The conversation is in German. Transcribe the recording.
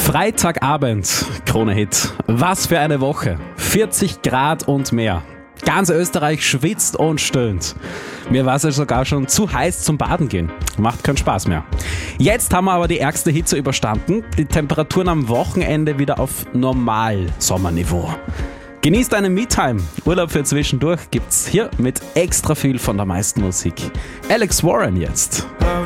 Freitagabend, Krone-Hit. Was für eine Woche. 40 Grad und mehr. Ganz Österreich schwitzt und stöhnt. Mir war es ja sogar schon zu heiß zum Baden gehen. Macht keinen Spaß mehr. Jetzt haben wir aber die ärgste Hitze überstanden. Die Temperaturen am Wochenende wieder auf Normal-Sommerniveau. Genießt eine Me-Time. Urlaub für zwischendurch gibt's hier mit extra viel von der meisten Musik. Alex Warren jetzt. How